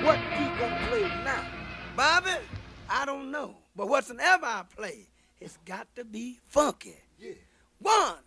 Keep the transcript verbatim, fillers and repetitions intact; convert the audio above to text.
What he gonna play now? Bobby, I don't know. But whatsoever I play, it's got to be funky. Yeah. One,